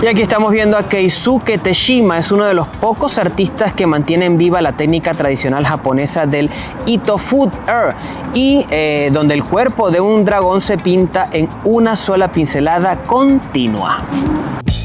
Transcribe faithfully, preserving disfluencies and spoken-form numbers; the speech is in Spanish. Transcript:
Y aquí estamos viendo a Keisuke Teshima, es uno de los pocos artistas que mantienen viva la técnica tradicional japonesa del Ito Foot Air, y eh, donde el cuerpo de un dragón se pinta en una sola pincelada continua.